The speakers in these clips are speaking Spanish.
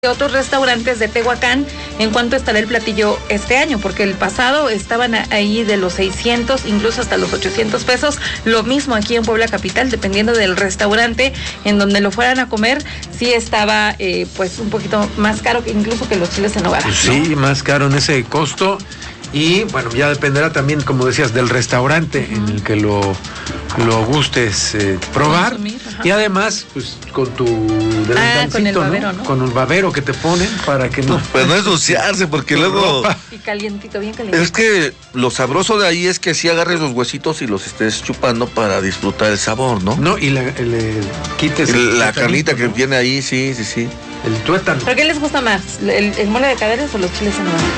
otros restaurantes de Tehuacán en cuánto estará el platillo este año, porque el pasado estaban ahí de los 600, incluso hasta los 800 pesos. Lo mismo aquí en Puebla Capital, dependiendo del restaurante en donde lo fueran a comer, sí estaba pues un poquito más caro que incluso que los chiles en nogada. Pues sí, ¿no? Más caro en ese costo. Y bueno, ya dependerá también, como decías, del restaurante en el que lo gustes probar. Y además, pues con tu delantalcito, con el babero, ¿no? Con el babero que te ponen para que no... Pues no ensuciarse, porque luego... Y calientito, bien calientito. Es que lo sabroso de ahí es que sí agarres los huesitos y los estés chupando para disfrutar el sabor, ¿no? No, y le quites... La carnita que viene ahí, sí. El tuétano. ¿Pero qué les gusta más? ¿El mole de caderas o los chiles en nogada?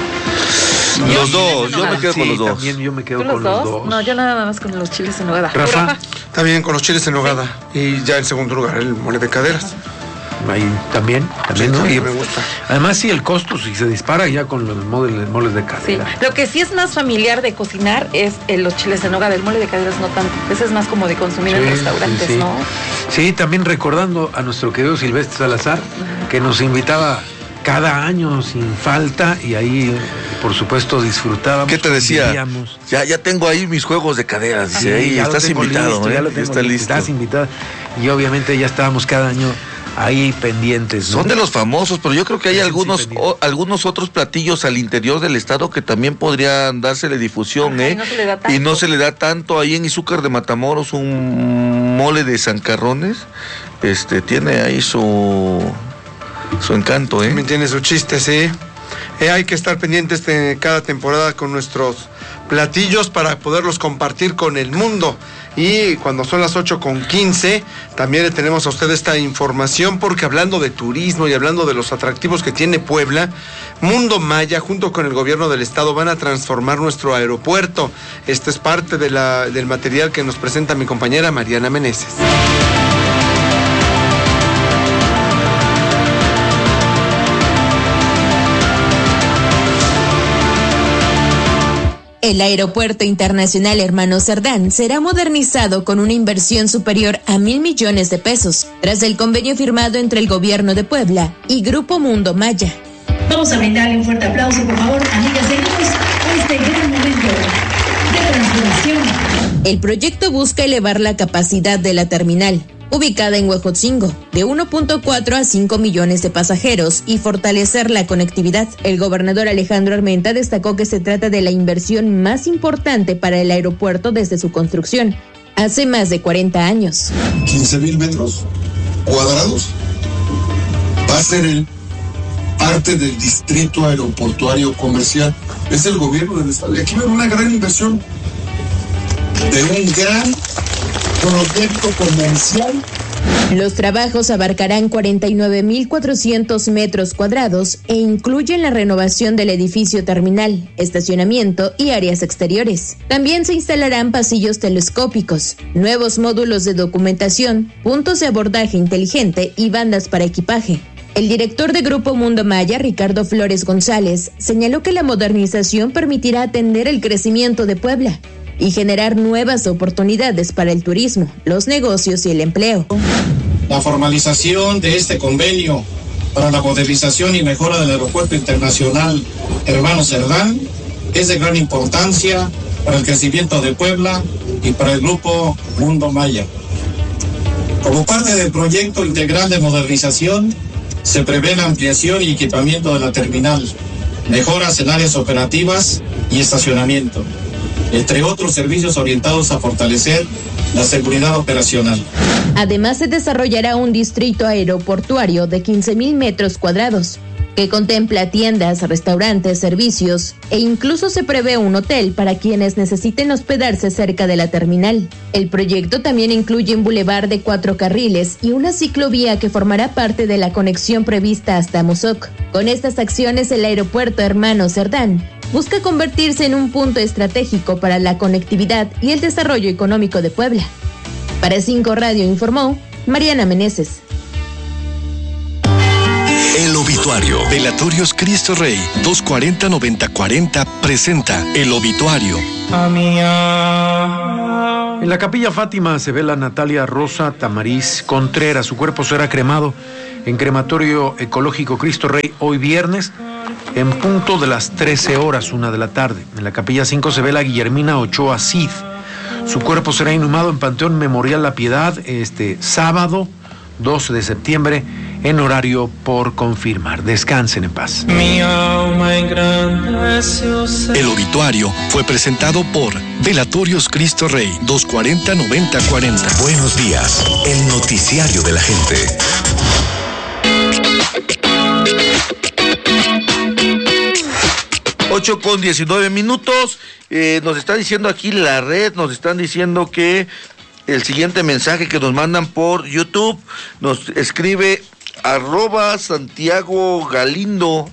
Los dos, yo me quedo con los dos. También yo me quedo ¿Tú con los dos. No, yo nada más con los chiles en nogada. ¿Rafa? También con los chiles en nogada. Y ya en segundo lugar, el mole de caderas. Ahí también, sí, ¿no? Sí, me gusta. Además, sí, el costo, si se dispara ya con los moles de cadera. Sí, lo que sí es más familiar de cocinar es los chiles en nogada. El mole de caderas no tanto. Ese es más como de consumir en restaurantes, sí. ¿no? Sí, también recordando a nuestro querido Silvestre Salazar, que nos invitaba cada año sin falta y ahí, por supuesto, disfrutábamos. ¿Qué te decía? Ya tengo ahí mis juegos de caderas. Sí, ahí estás invitado, listo, ya lo tengo está listo. Estás invitado. Y obviamente ya estábamos cada año ahí pendientes, ¿no? Son de los famosos, pero yo creo que hay algunos otros platillos al interior del estado que también podrían dársele difusión, y no se le da tanto. Y no se le da tanto. Ahí en Izúcar de Matamoros, un mole de Sancarrones, tiene ahí su encanto, También tiene su chiste, sí. Hay que estar pendientes de cada temporada con nuestros platillos para poderlos compartir con el mundo. Y cuando son las 8:15, también le tenemos a usted esta información, porque hablando de turismo y hablando de los atractivos que tiene Puebla, Mundo Maya, junto con el gobierno del estado, van a transformar nuestro aeropuerto. Esto es parte del material que nos presenta mi compañera Mariana Meneses. El Aeropuerto Internacional Hermano Cerdán será modernizado con una inversión superior a 1,000 millones de pesos, tras el convenio firmado entre el Gobierno de Puebla y Grupo Mundo Maya. Vamos a brindarle un fuerte aplauso, por favor, amigas y amigos, a este gran momento de transformación. El proyecto busca elevar la capacidad de la terminal, ubicada en Huejotzingo, de 1.4 a 5 millones de pasajeros y fortalecer la conectividad. El gobernador Alejandro Armenta destacó que se trata de la inversión más importante para el aeropuerto desde su construcción, hace más de 40 años. 15,000 metros cuadrados. Va a ser el parte del distrito aeroportuario comercial. Es el gobierno del estado. Y aquí va a haber una gran inversión de un gran proyecto comercial. Los trabajos abarcarán 49,400 metros cuadrados e incluyen la renovación del edificio terminal, estacionamiento y áreas exteriores. También se instalarán pasillos telescópicos, nuevos módulos de documentación, puntos de abordaje inteligente y bandas para equipaje. El director de Grupo Mundo Maya, Ricardo Flores González, señaló que la modernización permitirá atender el crecimiento de Puebla y generar nuevas oportunidades para el turismo, los negocios y el empleo. La formalización de este convenio para la modernización y mejora del Aeropuerto Internacional Hermano Cerdán es de gran importancia para el crecimiento de Puebla y para el Grupo Mundo Maya. Como parte del proyecto integral de modernización, se prevé la ampliación y equipamiento de la terminal, mejoras en áreas operativas y estacionamiento, entre otros servicios orientados a fortalecer la seguridad operacional. Además, se desarrollará un distrito aeroportuario de 15,000 metros cuadrados, que contempla tiendas, restaurantes, servicios e incluso se prevé un hotel para quienes necesiten hospedarse cerca de la terminal. El proyecto también incluye un bulevar de 4 carriles y una ciclovía que formará parte de la conexión prevista hasta Amozoc. Con estas acciones, el aeropuerto Hermano Cerdán busca convertirse en un punto estratégico para la conectividad y el desarrollo económico de Puebla. Para 5 Radio informó Mariana Meneses. El Obituario. Velatorios Cristo Rey 240-9040 presenta El Obituario. En la Capilla Fátima se vela Natalia Rosa Tamariz Contreras. Su cuerpo será cremado en Crematorio Ecológico Cristo Rey hoy viernes, en punto de las 13 horas, 1 de la tarde. En la capilla 5 se vela Guillermina Ochoa Cid. Su cuerpo será inhumado en Panteón Memorial La Piedad este sábado 12 de septiembre en horario por confirmar. Descansen en paz. El obituario fue presentado por Velatorios Cristo Rey, 240-9040. Buenos días, el noticiario de la gente. Ocho con 19 minutos. Nos está diciendo aquí la red, nos están diciendo que el siguiente mensaje que nos mandan por YouTube nos escribe @Santiago Galindo,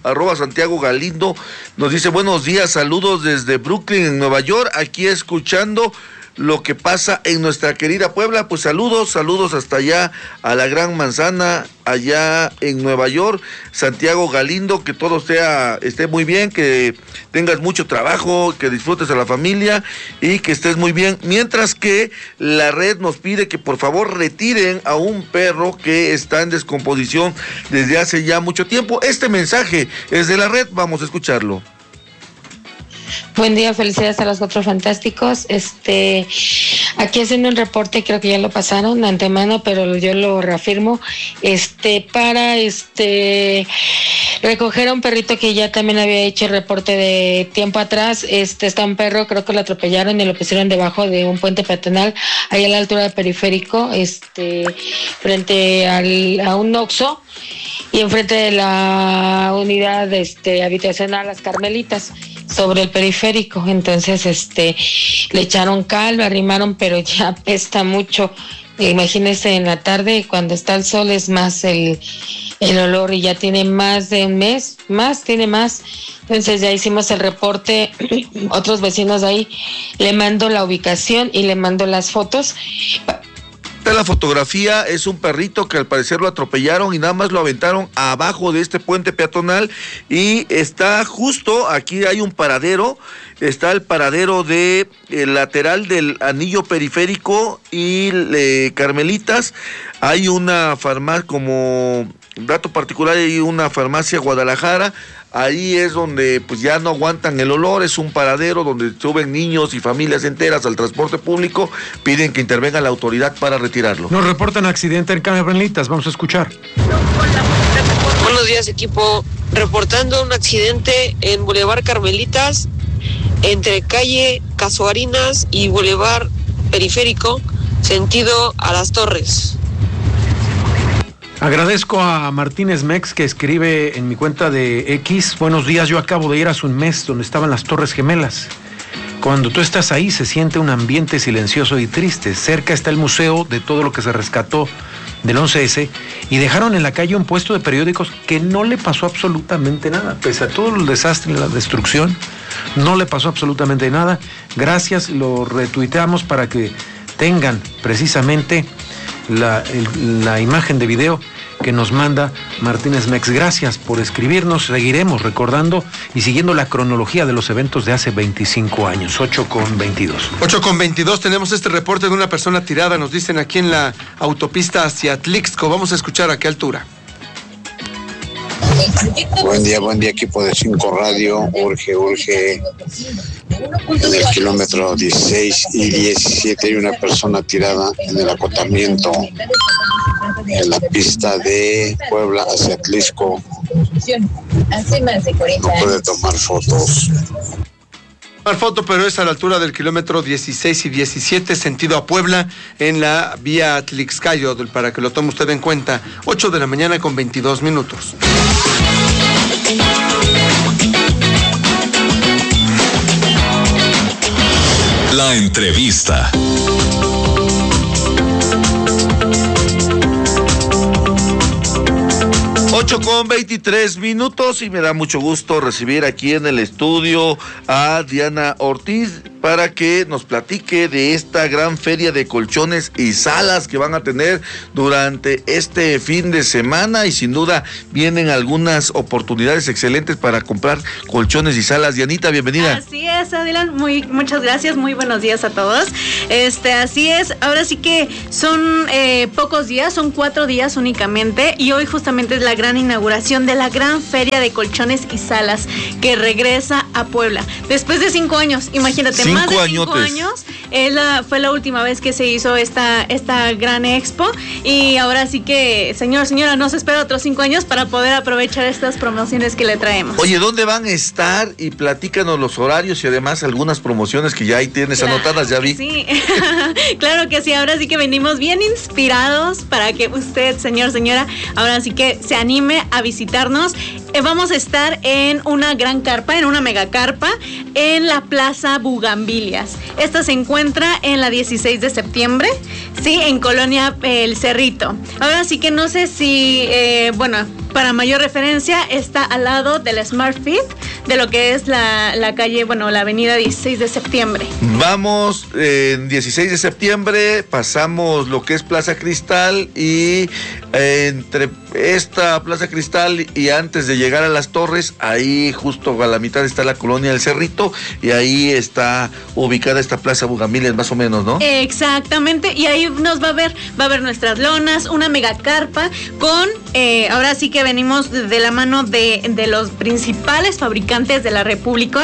nos dice: buenos días, saludos desde Brooklyn, en Nueva York, aquí escuchando lo que pasa en nuestra querida Puebla. Pues saludos hasta allá a la Gran Manzana, allá en Nueva York. Santiago Galindo, que todo esté muy bien, que tengas mucho trabajo, que disfrutes a la familia y que estés muy bien. Mientras que la red nos pide que por favor retiren a un perro que está en descomposición desde hace ya mucho tiempo. Este mensaje es de la red, vamos a escucharlo. Buen día, felicidades a los Cuatro Fantásticos. Aquí haciendo un reporte, creo que ya lo pasaron de antemano, pero yo lo reafirmo, para recoger a un perrito que ya también había hecho el reporte de tiempo atrás. Está un perro, creo que lo atropellaron y lo pusieron debajo de un puente peatonal, ahí a la altura del periférico, frente a un Oxxo y enfrente de la unidad habitacional Las Carmelitas, sobre el periférico. Entonces le echaron cal, lo arrimaron, pero ya apesta mucho. Imagínense en la tarde, cuando está el sol, es más el olor, y ya tiene más de un mes, tiene más. Entonces ya hicimos el reporte, otros vecinos de ahí, le mando la ubicación y le mando las fotos. La fotografía es un perrito que al parecer lo atropellaron y nada más lo aventaron abajo de este puente peatonal, y está justo aquí, hay un paradero, está el paradero de el lateral del anillo periférico y Carmelitas. Hay una farmacia, como dato particular, hay una farmacia Guadalajara. Ahí es donde pues ya no aguantan el olor, es un paradero donde suben niños y familias enteras al transporte público, piden que intervenga la autoridad para retirarlo. Nos reportan accidente en Carmelitas, vamos a escuchar. Buenos días, equipo, reportando un accidente en Boulevard Carmelitas, entre calle Casuarinas y Boulevard Periférico, sentido a Las Torres. Agradezco a Martínez Mex, que escribe en mi cuenta de X: buenos días, yo acabo de ir hace un mes donde estaban las Torres Gemelas. Cuando tú estás ahí se siente un ambiente silencioso y triste. Cerca está el museo de todo lo que se rescató del 11S, y dejaron en la calle un puesto de periódicos que no le pasó absolutamente nada. Pese a todo el desastre y la destrucción, no le pasó absolutamente nada. Gracias, lo retuiteamos para que tengan precisamente la imagen de video que nos manda Martínez Mex. Gracias por escribirnos. Seguiremos recordando y siguiendo la cronología de los eventos de hace 25 años. 8:22. 8:22, tenemos este reporte de una persona tirada, nos dicen aquí en la autopista hacia Atlixco. Vamos a escuchar a qué altura. Buen día, equipo de 5 Radio. Urge. En el kilómetro 16 y 17 hay una persona tirada en el acotamiento en la pista de Puebla hacia Atlixco. No puede tomar fotos. Pero es a la altura del kilómetro 16 y 17, sentido a Puebla, en la vía Atlixcayo, para que lo tome usted en cuenta. 8 de la mañana con 22 minutos. La entrevista. 8:23 minutos, y me da mucho gusto recibir aquí en el estudio a Diana Ortiz. para que nos platique de esta gran feria de colchones y salas que van a tener durante este fin de semana, y sin duda vienen algunas oportunidades excelentes para comprar colchones y salas. Dianita, bienvenida. Así es, Adrián, muchas gracias, muy buenos días a todos. Así es, ahora sí que son pocos días, son 4 días únicamente, y hoy justamente es la gran inauguración de la gran feria de colchones y salas que regresa a Puebla después de 5 años, imagínate, más de 5 años. Fue la última vez que se hizo esta gran expo, y ahora sí que, señora, no se espera otros 5 años para poder aprovechar estas promociones que le traemos. Oye, ¿dónde van a estar? Y platícanos los horarios y además algunas promociones que ya ahí tienes anotadas, ya vi. Sí, claro que sí, ahora sí que venimos bien inspirados para que usted, señora, ahora sí que se anime a visitarnos. Vamos a estar en una gran carpa, en una mega carpa, en la Plaza Bugambilias. Esta se encuentra en la 16 de septiembre, sí, en Colonia El Cerrito. Ahora sí que no sé si, para mayor referencia, está al lado del Smart Fit, de lo que es la calle, la avenida 16 de septiembre. Vamos, en 16 de septiembre, pasamos lo que es Plaza Cristal, y entre esta Plaza Cristal y antes de llegar a las Torres, ahí justo a la mitad está la Colonia del Cerrito, y ahí está ubicada esta Plaza Bugambilias, más o menos, ¿no? Exactamente, y ahí nos va a ver nuestras lonas, una mega carpa con, ahora sí que venimos de la mano de los principales fabricantes de la República,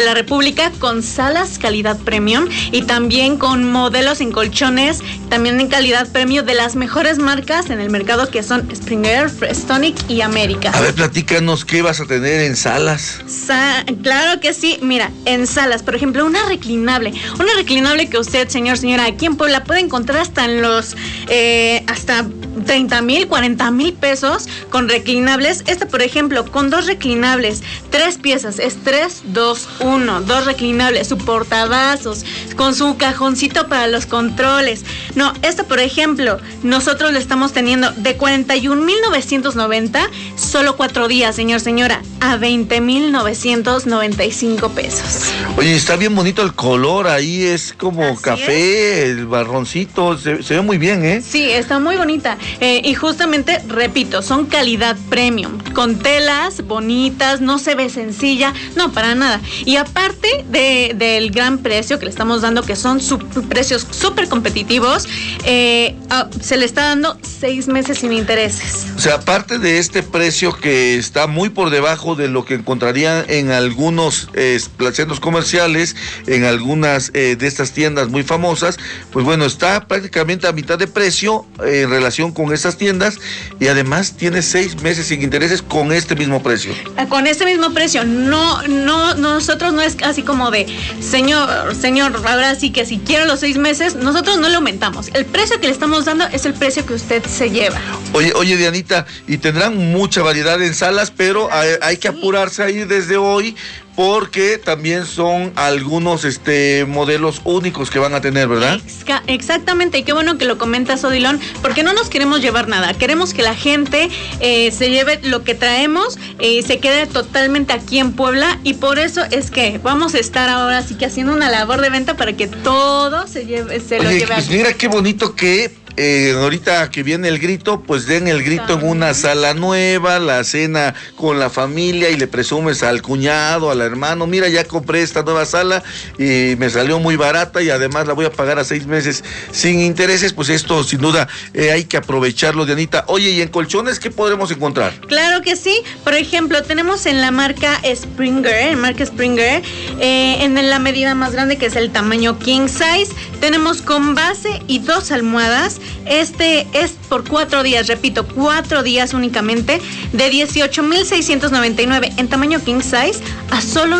con salas calidad premium, y también con modelos en colchones, también en calidad premium, de las mejores marcas en el mercado, que son Springer, Prestonic y América. A ver, platícanos, ¿qué vas a tener en salas? Claro que sí, mira, en salas, por ejemplo, una reclinable que usted, señora, aquí en Puebla puede encontrar hasta en los, hasta 30,000, 40,000 pesos con reclinables. Por ejemplo, con 2 reclinables, 3 piezas, es 3, 2, 1, 2 reclinables, su portavasos, con su cajoncito para los controles. No, por ejemplo, nosotros le estamos teniendo de 41,990, solo 4 días, señora, a 20,995 pesos. Oye, está bien bonito el color, ahí es como así café, el marroncito, se ve muy bien, ¿eh? Sí, está muy bonita. Y justamente, repito, son calidad premium, con telas bonitas, no se ve sencilla, no, para nada. Y aparte del gran precio que le estamos dando, que son precios súper competitivos, se le está dando 6 meses sin intereses. O sea, aparte de este precio que está muy por debajo de lo que encontrarían en algunos centros comerciales, en algunas de estas tiendas muy famosas, pues bueno, está prácticamente a mitad de precio en relación con esas tiendas, y además tiene 6 meses sin intereses con este mismo precio. Con este mismo precio, no, nosotros no es así como de, señor, ahora sí que si quiero los 6 meses, nosotros no le aumentamos. El precio que le estamos dando es el precio que usted se lleva. Oye, Dianita, y tendrán mucha variedad en salas, pero hay que apurarse a ir desde hoy, porque también son algunos modelos únicos que van a tener, ¿verdad? Exactamente, y qué bueno que lo comentas, Odilon, porque no nos queremos llevar nada, queremos que la gente se lleve lo que traemos, se quede totalmente aquí en Puebla, y por eso es que vamos a estar ahora sí que haciendo una labor de venta para que todo lo lleve pues aquí. Mira qué bonito que ahorita que viene el grito, pues den el grito en una sala nueva, la cena con la familia, y le presumes al cuñado, al hermano, mira, ya compré esta nueva sala y me salió muy barata, y además la voy a pagar a 6 meses sin intereses. Pues esto sin duda hay que aprovecharlo, Dianita. Oye, ¿y en colchones qué podremos encontrar? Claro que sí, por ejemplo, tenemos en la marca Springer, en la medida más grande, que es el tamaño king size, tenemos con base y 2 almohadas. Este es por 4 días, repito, 4 días únicamente, de 18,699 en tamaño king size a solo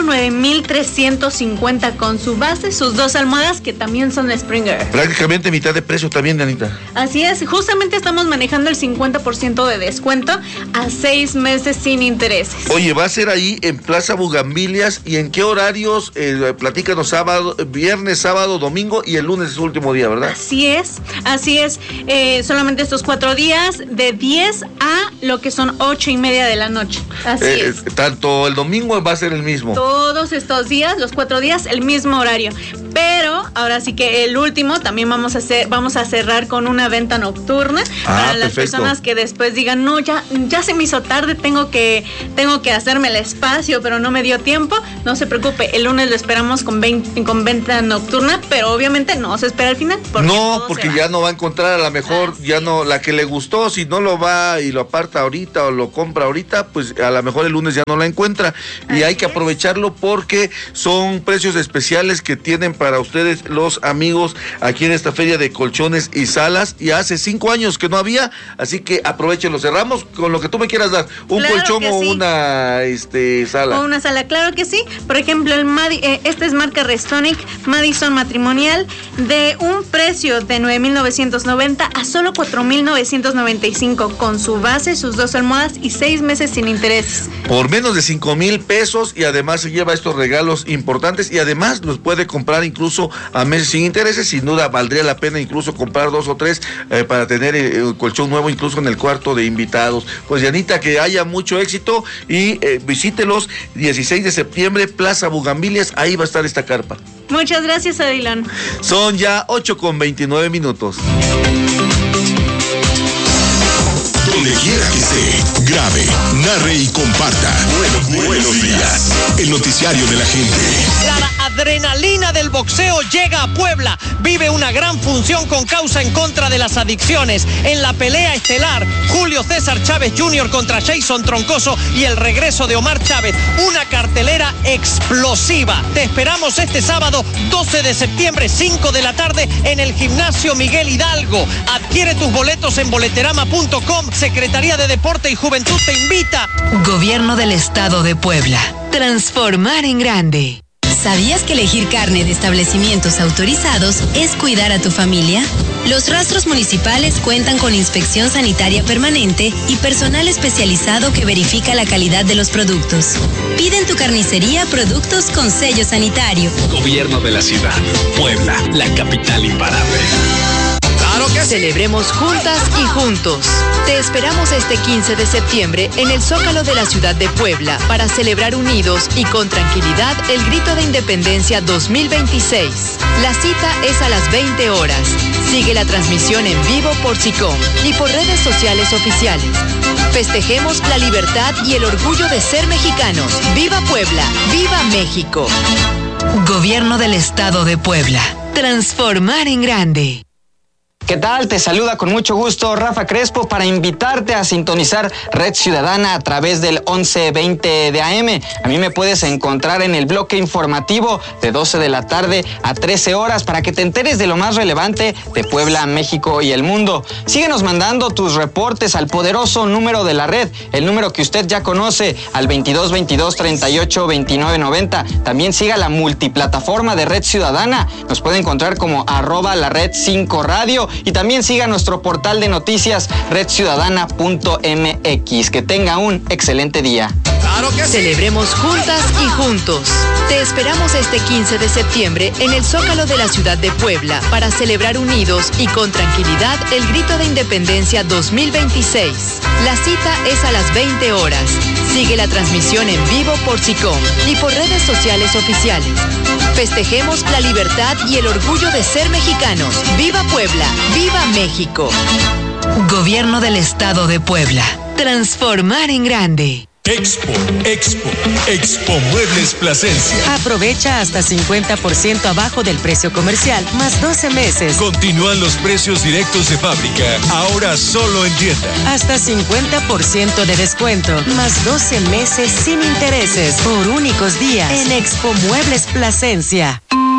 9,350 con su base, sus 2 almohadas, que también son de Springer. Prácticamente mitad de precio también, Dianita. Así es, justamente estamos manejando el 50% de descuento a 6 meses sin intereses. Oye, va a ser ahí en Plaza Bugambilias, ¿y en qué horarios? Platícanos, viernes, sábado, domingo, y el lunes es su último día, ¿verdad? Así es. Solamente estos 4 días, de 10 a lo que son 8:30 de la noche. Así es. Tanto el domingo va a ser el mismo. Todos estos días, los 4 días, el mismo horario. Pero ahora sí que el último también vamos a cerrar con una venta nocturna para las personas que después digan, no, ya se me hizo tarde, tengo que hacerme el espacio, pero no me dio tiempo. No se preocupe, el lunes lo esperamos con venta nocturna, pero obviamente no se espera al final. Porque ya no va a encontrar, a lo mejor ya no, la que le gustó, si no lo va y lo aparta ahorita o lo compra ahorita, pues a lo mejor el lunes ya no la encuentra. Y hay que aprovecharlo porque son precios especiales que tienen para ustedes los amigos aquí en esta feria de colchones y salas, y hace 5 años que no había, así que aprovechenlo. Cerramos con lo que tú me quieras dar, un colchón o una sala. O una sala, claro que sí. Por ejemplo, esta es marca Restonic Madison matrimonial, de un precio de 9,990 a solo 4,995, con su base, sus 2 almohadas y 6 meses sin intereses. Por menos de 5,000 pesos, y además se lleva estos regalos importantes, y además los puede comprar incluso a meses sin intereses. Sin duda valdría la pena incluso comprar 2 o 3 para tener el colchón nuevo incluso en el cuarto de invitados. Pues Dianita, que haya mucho éxito y visítelos 16 de septiembre, Plaza Bugambilias, ahí va a estar esta carpa. Muchas gracias, Adilán. Son ya 8:29. Donde quiera que esté, grabe, narre y comparta. Buenos días. El noticiario de la gente. La adrenalina del boxeo llega a Puebla. Vive una gran función con causa en contra de las adicciones. En la pelea estelar, Julio César Chávez Jr. contra Jason Troncoso y el regreso de Omar Chávez. Una cartelera explosiva. Te esperamos este sábado 12 de septiembre, 5 de la tarde, en el Gimnasio Miguel Hidalgo. Adquiere tus boletos en boleterama.com. Secretaría de Deporte y Juventud te invita. Gobierno del Estado de Puebla. Transformar en grande. ¿Sabías que elegir carne de establecimientos autorizados es cuidar a tu familia? Los rastros municipales cuentan con inspección sanitaria permanente y personal especializado que verifica la calidad de los productos. Pide en tu carnicería productos con sello sanitario. Gobierno de la ciudad. Puebla, la capital imparable. ¡Claro que sí! Celebremos juntas y juntos. Te esperamos este 15 de septiembre en el Zócalo de la ciudad de Puebla para celebrar unidos y con tranquilidad el Grito de Independencia 2026. La cita es a las 20 horas. Sigue la transmisión en vivo por SICOM y por redes sociales oficiales. Festejemos la libertad y el orgullo de ser mexicanos. ¡Viva Puebla! ¡Viva México! Gobierno del Estado de Puebla. Transformar en grande. ¿Qué tal? Te saluda con mucho gusto Rafa Crespo para invitarte a sintonizar Red Ciudadana a través del 1120 de AM. A mí me puedes encontrar en el bloque informativo de 12 de la tarde a 13 horas para que te enteres de lo más relevante de Puebla, México y el mundo. Síguenos mandando tus reportes al poderoso número de la red, el número que usted ya conoce, al 2222 38 29 90. También siga la multiplataforma de Red Ciudadana. Nos puede encontrar como @lared5radio. Y también siga nuestro portal de noticias redciudadana.mx. Que tenga un excelente día. ¡Claro que sí! Celebremos juntas y juntos. Te esperamos este 15 de septiembre en el Zócalo de la ciudad de Puebla para celebrar unidos y con tranquilidad el Grito de Independencia 2026. La cita es a las 20 horas. Sigue la transmisión en vivo por SICOM y por redes sociales oficiales. Festejemos la libertad y el orgullo de ser mexicanos. ¡Viva Puebla! ¡Viva México! Gobierno del Estado de Puebla. Transformar en grande. Expo Muebles Plasencia. Aprovecha hasta 50% abajo del precio comercial, más 12 meses. Continúan los precios directos de fábrica, ahora solo en tienda. Hasta 50% de descuento, más 12 meses sin intereses, por únicos días, en Expo Muebles Plasencia.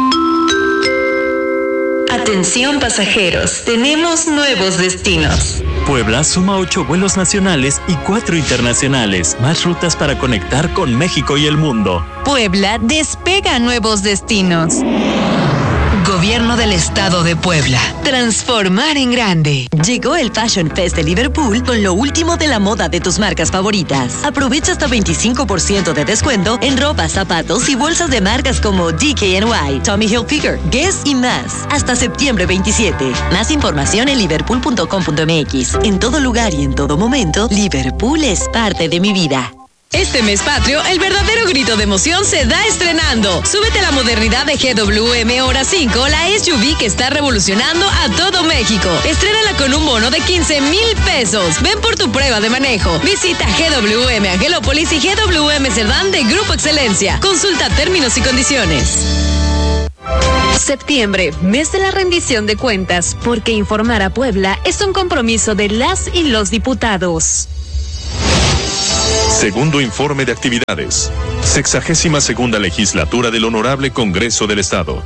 Atención pasajeros, tenemos nuevos destinos. Puebla suma 8 vuelos nacionales y 4 internacionales, más rutas para conectar con México y el mundo. Puebla despega a nuevos destinos. Gobierno del Estado de Puebla. Transformar en grande. Llegó el Fashion Fest de Liverpool con lo último de la moda de tus marcas favoritas. Aprovecha hasta 25% de descuento en ropa, zapatos y bolsas de marcas como DKNY, Tommy Hilfiger, Guess y más. Hasta septiembre 27. Más información en liverpool.com.mx. En todo lugar y en todo momento, Liverpool es parte de mi vida. Este mes patrio, el verdadero grito de emoción se da estrenando. Súbete a la modernidad de GWM Hora 5, la SUV que está revolucionando a todo México. Estrénala con un bono de 15,000 pesos. Ven por tu prueba de manejo. Visita GWM Angelópolis y GWM Cerdán de Grupo Excelencia. Consulta términos y condiciones. Septiembre, mes de la rendición de cuentas, porque informar a Puebla es un compromiso de las y los diputados. Segundo informe de actividades. 62ª legislatura del Honorable Congreso del Estado.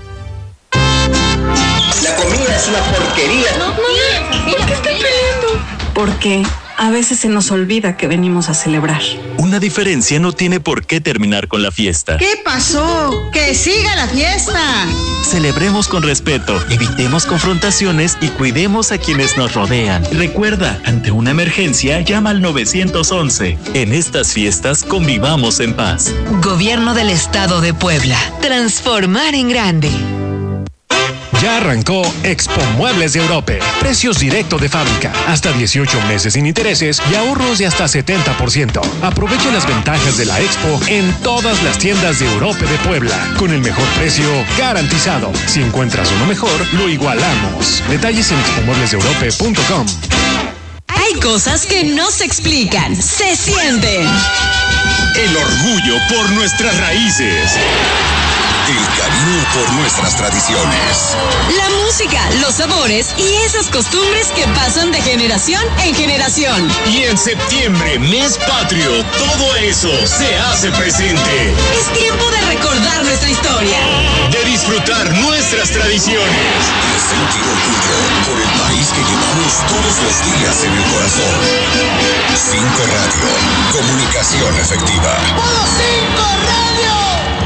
La comida es una porquería. ¿Por qué están peleando? Porque a veces se nos olvida que venimos a celebrar. Una diferencia no tiene por qué terminar con la fiesta. ¿Qué pasó? ¡Que siga la fiesta! Celebremos con respeto, evitemos confrontaciones y cuidemos a quienes nos rodean. Recuerda, ante una emergencia, llama al 911. En estas fiestas, convivamos en paz. Gobierno del Estado de Puebla. Transformar en grande. Ya arrancó Expo Muebles de Europe. Precios directo de fábrica. Hasta 18 meses sin intereses y ahorros de hasta 70%. Aprovechen las ventajas de la Expo en todas las tiendas de Europe de Puebla. Con el mejor precio garantizado. Si encuentras uno mejor, lo igualamos. Detalles en expomueblesdeeurope.com. Hay cosas que no se explican, se sienten. El orgullo por nuestras raíces. El cariño por nuestras tradiciones. La música, los sabores y esas costumbres que pasan de generación en generación. Y en septiembre, mes patrio, todo eso se hace presente. Es tiempo de recordar nuestra historia. De disfrutar nuestras tradiciones. De sentir orgullo por el país que llevamos todos los días en el corazón. 5 Radio, comunicación efectiva. ¡Polo 5 Radio!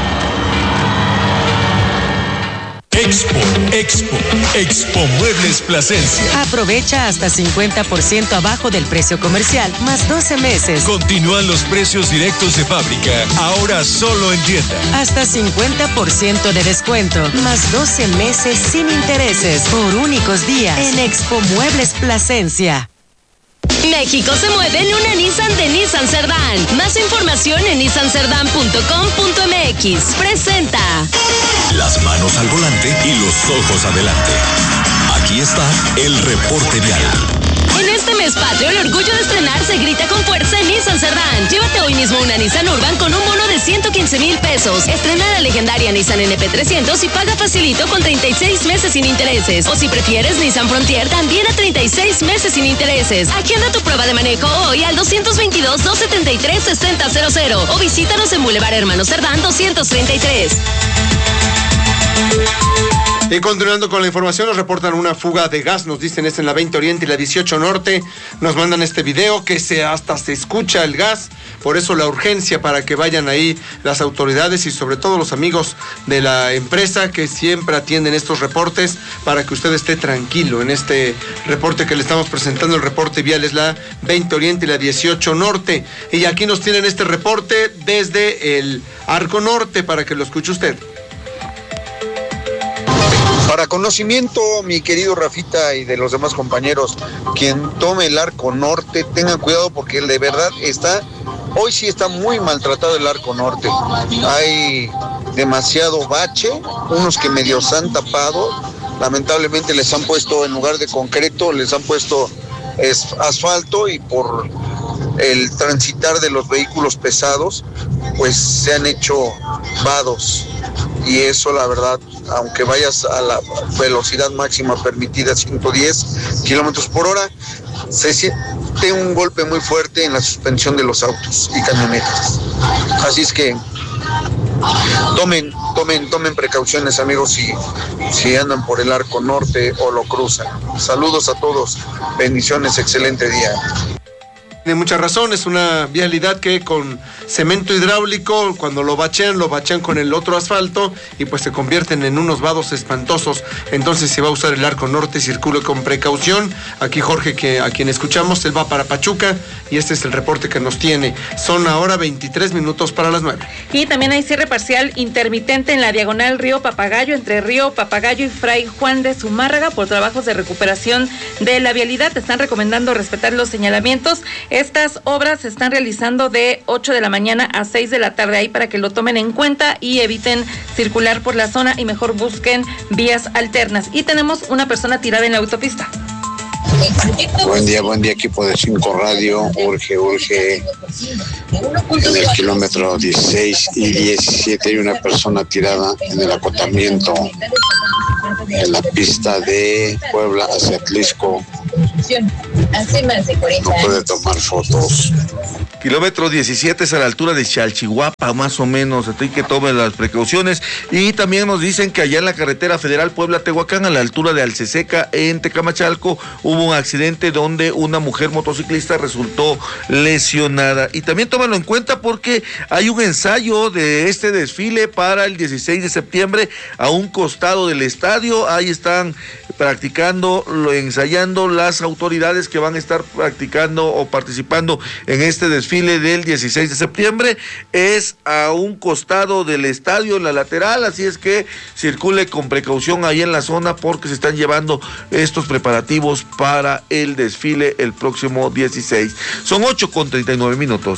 Expo Muebles Plasencia. Aprovecha hasta 50% abajo del precio comercial, más 12 meses. Continúan los precios directos de fábrica, ahora solo en tienda. Hasta 50% de descuento, más 12 meses sin intereses, por únicos días, en Expo Muebles Plasencia. México se mueve en una Nissan de Nissan Cerdán. Más información en nissancerdán.com.mx. Presenta. Las manos al volante y los ojos adelante. Aquí está el reporte vial. En este mes patrio, el orgullo de estrenar se grita con fuerza en Nissan Cerdán. Llévate hoy mismo una Nissan Urban con un bono de 115,000 pesos. Estrena la legendaria Nissan NP300 y paga facilito con 36 meses sin intereses. O si prefieres Nissan Frontier, también a 36 meses sin intereses. Agenda tu prueba de manejo hoy al 222-273-6000 o visítanos en Boulevard Hermanos Cerdán 233. Y continuando con la información, nos reportan una fuga de gas, nos dicen es en la 20 Oriente y la 18 Norte, nos mandan este video que hasta se escucha el gas, por eso la urgencia para que vayan ahí las autoridades y sobre todo los amigos de la empresa que siempre atienden estos reportes para que usted esté tranquilo en este reporte que le estamos presentando. El reporte vial es la 20 Oriente y la 18 Norte, y aquí nos tienen este reporte desde el Arco Norte para que lo escuche usted. Para conocimiento, mi querido Rafita y de los demás compañeros, quien tome el Arco Norte, tengan cuidado porque de verdad hoy sí está muy maltratado el Arco Norte. Hay demasiado bache, unos que medio se han tapado, lamentablemente les han puesto, en lugar de concreto, les han puesto asfalto, y por el transitar de los vehículos pesados, pues se han hecho vados. Y eso, la verdad, aunque vayas a la velocidad máxima permitida, 110 kilómetros por hora, se siente un golpe muy fuerte en la suspensión de los autos y camionetas. Así es que tomen precauciones, amigos, si andan por el Arco Norte o lo cruzan. Saludos a todos, bendiciones, excelente día. Tiene mucha razón, es una vialidad que con cemento hidráulico, cuando lo bachean con el otro asfalto y pues se convierten en unos vados espantosos. Entonces, si va a usar el Arco Norte, circule con precaución. Aquí Jorge, a quien escuchamos, él va para Pachuca y este es el reporte que nos tiene. Son ahora 23 minutos para las 9. Y también hay cierre parcial intermitente en la diagonal Río Papagayo, entre Río Papagayo y Fray Juan de Zumárraga, por trabajos de recuperación de la vialidad. Te están recomendando respetar los señalamientos. Estas obras se están realizando de 8 de la mañana a 6 de la tarde, ahí para que lo tomen en cuenta y eviten circular por la zona y mejor busquen vías alternas. Y tenemos una persona tirada en la autopista. Buen día, equipo de 5 Radio. Urge en el kilómetro 16 y 17 hay una persona tirada en el acotamiento en la pista de Puebla hacia Atlisco. No puede tomar fotos. Kilómetro 17 es a la altura de Chalchihuapa, más o menos, así que tomen las precauciones. Y también nos dicen que allá en la carretera federal Puebla-Tehuacán, a la altura de Alceseca, en Tecamachalco, hubo un accidente donde una mujer motociclista resultó lesionada. Y también tómenlo en cuenta porque hay un ensayo de este desfile para el 16 de septiembre a un costado del estadio. Ahí están ensayando las autoridades que van a estar practicando o participando en este desfile del 16 de septiembre. Es a un costado del estadio, en la lateral, así es que circule con precaución ahí en la zona porque se están llevando estos preparativos para el desfile el próximo 16. Son 8:39.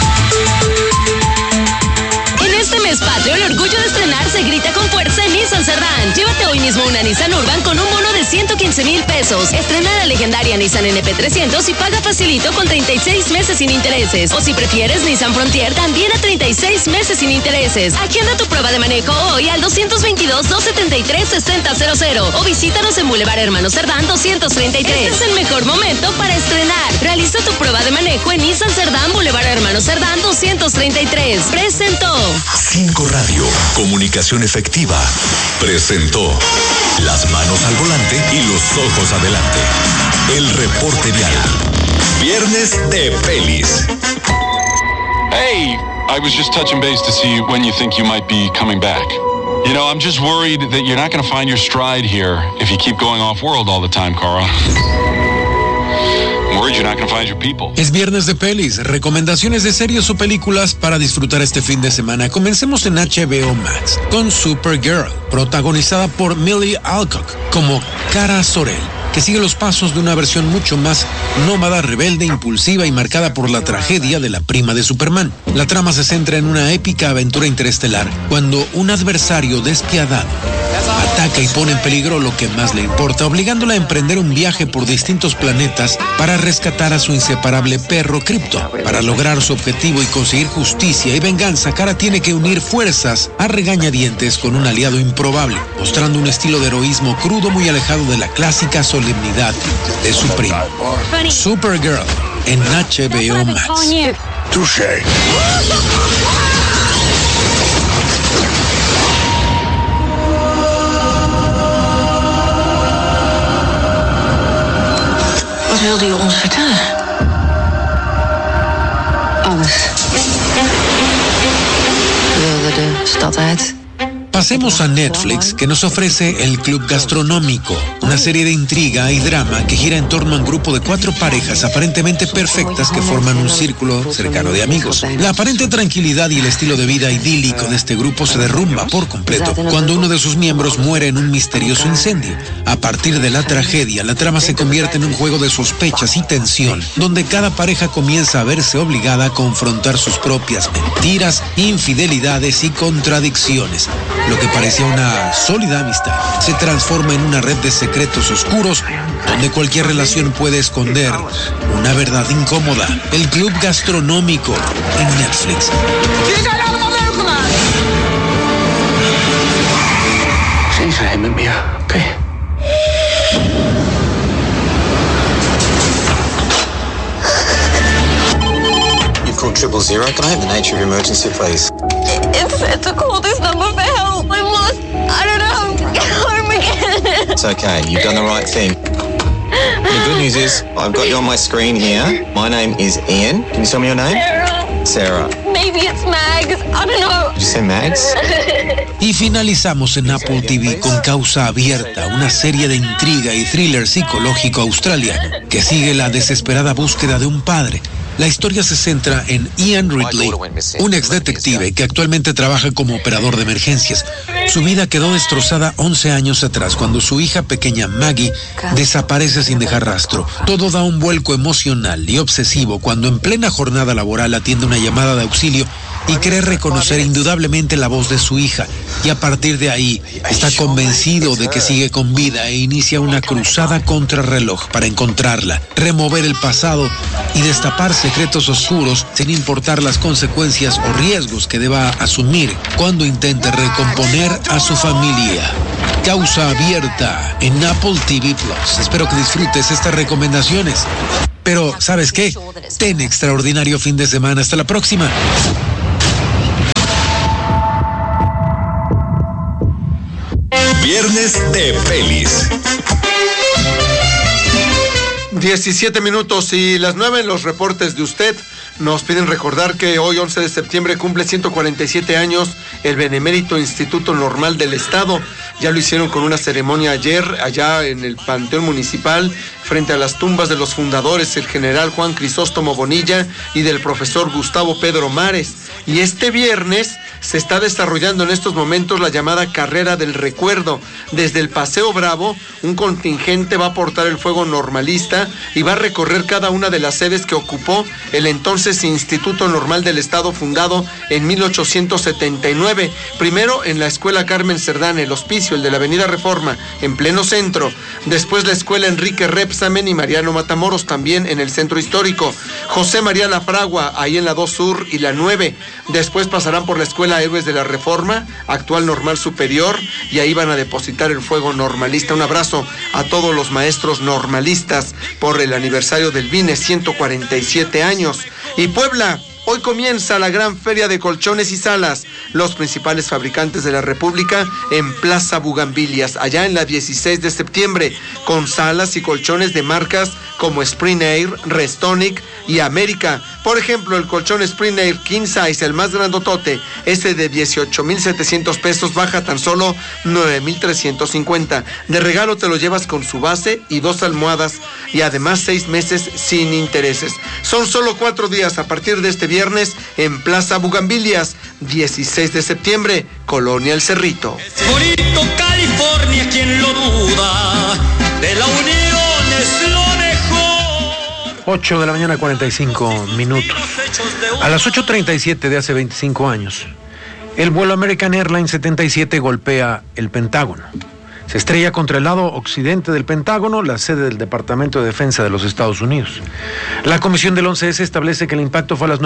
Este mes patrio, el orgullo de estrenar se grita con fuerza en Nissan Cerdán. Llévate hoy mismo una Nissan Urban con un bono de 115,000 pesos. Estrena la legendaria Nissan NP300 y paga facilito con 36 meses sin intereses. O si prefieres Nissan Frontier, también a 36 meses sin intereses. Agenda tu prueba de manejo hoy al 222-273-6000 o visítanos en Boulevard Hermano Cerdán 233. Este es el mejor momento para estrenar. Realiza tu prueba de manejo en Nissan Cerdán, Boulevard Hermano Cerdán 233. Presentó 5 Radio, comunicación efectiva, presentó las manos al volante y los ojos adelante. El reporte vial. Viernes de Pelis. Hey, I was just touching base to see when you think you might be coming back. You know, I'm just worried that you're not going to find your stride here if you keep going off-world all the time, Carl. Es viernes de pelis, recomendaciones de series o películas para disfrutar este fin de semana. Comencemos en HBO Max con Supergirl, protagonizada por Millie Alcock como Kara Zor-El, que sigue los pasos de una versión mucho más nómada, rebelde, impulsiva y marcada por la tragedia de la prima de Superman. La trama se centra en una épica aventura interestelar cuando un adversario despiadado ataca y pone en peligro lo que más le importa, obligándola a emprender un viaje por distintos planetas para rescatar a su inseparable perro Krypto. Para lograr su objetivo y conseguir justicia y venganza, Kara tiene que unir fuerzas a regañadientes con un aliado improbable, mostrando un estilo de heroísmo crudo muy alejado de la clásica solemnidad de su prima. Supergirl en HBO Max. Touché. Wat wilde je ons vertellen? Alles. We wilden de stad uit. Pasemos a Netflix, que nos ofrece El Club Gastronómico, una serie de intriga y drama que gira en torno a un grupo de 4 parejas aparentemente perfectas que forman un círculo cercano de amigos. La aparente tranquilidad y el estilo de vida idílico de este grupo se derrumba por completo cuando uno de sus miembros muere en un misterioso incendio. A partir de la tragedia, la trama se convierte en un juego de sospechas y tensión, donde cada pareja comienza a verse obligada a confrontar sus propias mentiras, infidelidades y contradicciones. Lo que parecía una sólida amistad se transforma en una red de secretos oscuros donde cualquier relación puede esconder una verdad incómoda. El Club Gastronómico en Netflix. Geen geheimen meer, oké. You've called 000. Can I have the nature of your emergency, please? It's a call this number for help. I'm lost. I don't know how to get home again. It's okay. You've done the right thing. The good news is I've got you on my screen here. My name is Ian. Can you tell me your name? Sarah. Maybe it's Mags. I don't know. Did you say Mags? Y finalizamos en Apple TV con Causa Abierta, una serie de intriga y thriller psicológico australiano que sigue la desesperada búsqueda de un padre La historia se centra en Ian Ridley, un exdetective que actualmente trabaja como operador de emergencias. Su vida quedó destrozada 11 años atrás cuando su hija pequeña Maggie desaparece sin dejar rastro. Todo da un vuelco emocional y obsesivo cuando en plena jornada laboral atiende una llamada de auxilio y cree reconocer indudablemente la voz de su hija. Y a partir de ahí está convencido de que sigue con vida e inicia una cruzada contra reloj para encontrarla, remover el pasado y destapar secretos oscuros sin importar las consecuencias o riesgos que deba asumir cuando intente recomponer a su familia. Causa abierta en Apple TV Plus. Espero que disfrutes estas recomendaciones. Pero, ¿sabes qué? Ten extraordinario fin de semana. Hasta la próxima. Viernes de pelis. 17 minutos y las 9 en los reportes de usted. Nos piden recordar que hoy, 11 de septiembre, cumple 147 años el Benemérito Instituto Normal del Estado. Ya lo hicieron con una ceremonia ayer, allá en el Panteón Municipal, frente a las tumbas de los fundadores, el general Juan Crisóstomo Bonilla y del profesor Gustavo Pedro Mares. Y este viernes se está desarrollando en estos momentos la llamada Carrera del Recuerdo. Desde el Paseo Bravo, un contingente va a portar el fuego normalista y va a recorrer cada una de las sedes que ocupó el entonces Instituto Normal del Estado, fundado en 1879. Primero en la Escuela Carmen Cerdán, el hospicio, el de la Avenida Reforma, en pleno centro. Después la Escuela Enrique Repsamen y Mariano Matamoros, también en el centro histórico. José María Lafragua, ahí en la 2 Sur y la 9. Después pasarán por la Escuela Héroes de la Reforma, actual Normal Superior, y ahí van a depositar el fuego normalista. Un abrazo a todos los maestros normalistas por el aniversario del BINE, 147 años. Y Puebla, hoy comienza la gran feria de colchones y salas. Los principales fabricantes de la República en Plaza Bugambilias, allá en la 16 de septiembre, con salas y colchones de marcas como Spring Air, Restonic y América. Por ejemplo, el colchón Spring Air King Size, el más grandotote, ese de 18,700 pesos, baja tan solo 9,350. De regalo te lo llevas con su base y 2 almohadas y además 6 meses sin intereses. Son solo 4 días a partir de este viernes en Plaza Bugambilias, 16 de septiembre, Colonia El Cerrito. Es bonito California, quien lo duda, de la unión es lo mejor. 8 de la mañana, 45 minutos. A las 8:37 de hace 25 años, el vuelo American Airlines 77 golpea el Pentágono. Se estrella contra el lado occidente del Pentágono, la sede del Departamento de Defensa de los Estados Unidos. La comisión del 11S establece que el impacto fue a las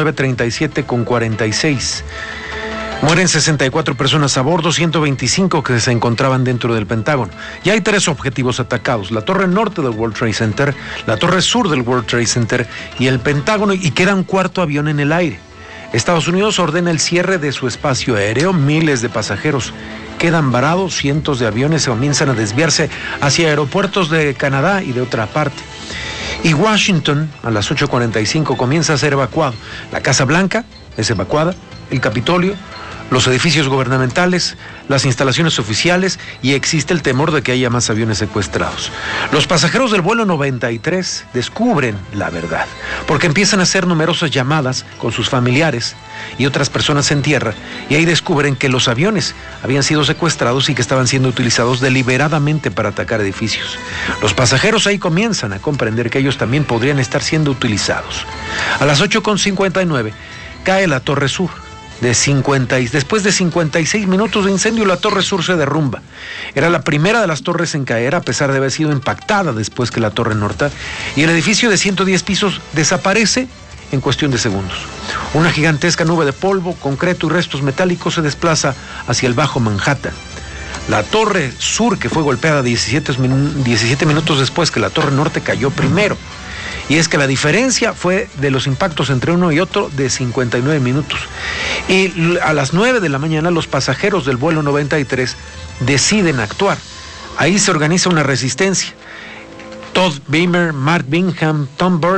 9:37:46. Mueren 64 personas a bordo, 125 que se encontraban dentro del Pentágono. Y hay 3 objetivos atacados: la torre norte del World Trade Center, la torre sur del World Trade Center y el Pentágono, y queda un cuarto avión en el aire. Estados Unidos ordena el cierre de su espacio aéreo, miles de pasajeros quedan varados, cientos de aviones comienzan a desviarse hacia aeropuertos de Canadá y de otra parte. Y Washington, a las 8:45, comienza a ser evacuado. La Casa Blanca es evacuada, el Capitolio, los edificios gubernamentales, las instalaciones oficiales, y existe el temor de que haya más aviones secuestrados. Los pasajeros del vuelo 93 descubren la verdad, porque empiezan a hacer numerosas llamadas con sus familiares y otras personas en tierra, y ahí descubren que los aviones habían sido secuestrados y que estaban siendo utilizados deliberadamente para atacar edificios. Los pasajeros ahí comienzan a comprender que ellos también podrían estar siendo utilizados. A las 8:59 cae la Torre Sur. Después de 56 minutos de incendio, la Torre Sur se derrumba. Era la primera de las torres en caer, a pesar de haber sido impactada después que la Torre Norte, y el edificio de 110 pisos desaparece en cuestión de segundos. Una gigantesca nube de polvo, concreto y restos metálicos se desplaza hacia el Bajo Manhattan. La Torre Sur, que fue golpeada 17 minutos después que la Torre Norte, cayó primero. Y es que la diferencia fue de los impactos entre uno y otro de 59 minutos. Y a las 9 de la mañana los pasajeros del vuelo 93 deciden actuar. Ahí se organiza una resistencia. Todd Beamer, Mark Bingham, Tom Burnett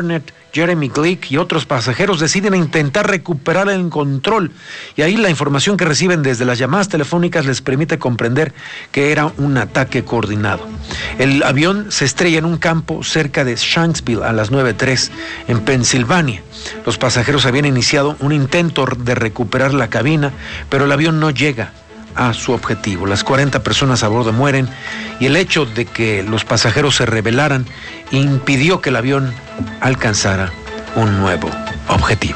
Jeremy Glick y otros pasajeros deciden intentar recuperar el control, y ahí la información que reciben desde las llamadas telefónicas les permite comprender que era un ataque coordinado. El avión se estrella en un campo cerca de Shanksville a las 9:03 en Pensilvania. Los pasajeros habían iniciado un intento de recuperar la cabina, pero el avión no llega a su objetivo. Las 40 personas a bordo mueren, y el hecho de que los pasajeros se rebelaran impidió que el avión alcanzara un nuevo objetivo.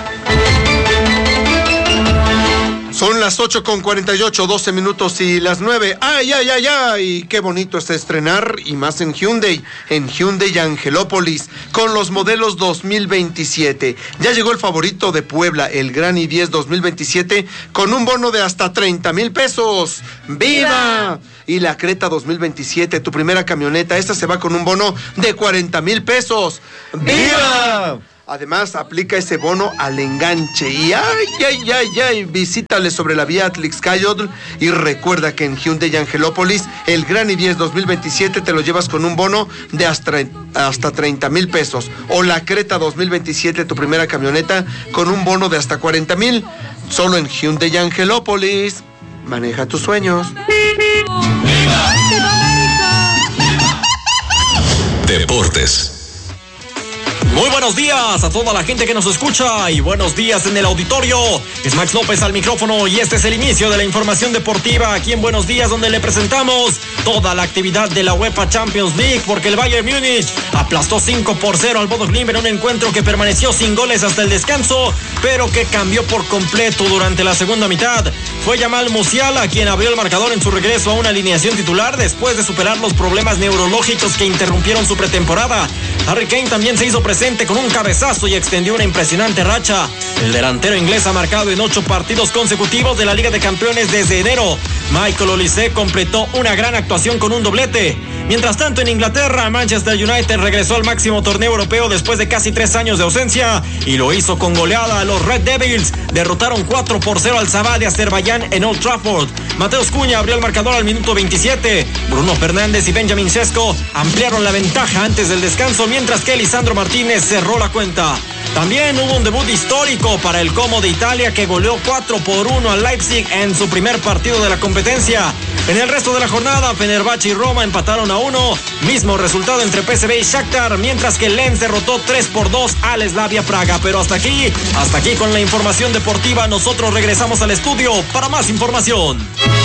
Son las 8:48, 12 minutos y las 9. ¡Ay, ay, ay, ay! Qué bonito es estrenar, y más en Hyundai Angelópolis, con los modelos 2027. Ya llegó el favorito de Puebla, el Gran i10 2027, con un bono de hasta 30,000 pesos. ¡Viva! Y la Creta 2027, tu primera camioneta, esta se va con un bono de 40,000 pesos. ¡Viva! Además, aplica ese bono al enganche. Y ay, visítale sobre la vía Atlixcayotl, y recuerda que en Hyundai Angelópolis, el Gran i10 2027 te lo llevas con un bono de hasta 30,000 pesos. O la Creta 2027, tu primera camioneta, con un bono de hasta 40,000. Solo en Hyundai Angelópolis. Maneja tus sueños. Deportes. Muy buenos días a toda la gente que nos escucha, y buenos días en el auditorio. Es Max López al micrófono, y este es el inicio de la información deportiva aquí en Buenos Días, donde le presentamos toda la actividad de la UEFA Champions League, porque el Bayern Múnich aplastó 5-0 al Bodo Glimt en un encuentro que permaneció sin goles hasta el descanso, pero que cambió por completo durante la segunda mitad. Fue Jamal Musiala quien abrió el marcador en su regreso a una alineación titular después de superar los problemas neurológicos que interrumpieron su pretemporada. Harry Kane también se hizo presente con un cabezazo y extendió una impresionante racha. El delantero inglés ha marcado en 8 partidos consecutivos de la Liga de Campeones desde enero. Michael Olise completó una gran actuación con un doblete. Mientras tanto, en Inglaterra, Manchester United regresó al máximo torneo europeo después de casi 3 años de ausencia, y lo hizo con goleada. Los Red Devils derrotaron 4-0 al Sabah de Azerbaiyán en Old Trafford. Mateus Cunha abrió el marcador al minuto 27. Bruno Fernández y Benjamin Sesko ampliaron la ventaja antes del descanso, mientras que Lisandro Martínez cerró la cuenta. También hubo un debut histórico para el Como de Italia, que goleó 4-1 al Leipzig en su primer partido de la competencia. En el resto de la jornada, Fenerbahce y Roma empataron a 1, mismo resultado entre PSV y Shakhtar, mientras que Lens derrotó 3-2 al Slavia Praga. Pero hasta aquí con la información deportiva. Nosotros regresamos al estudio para más información.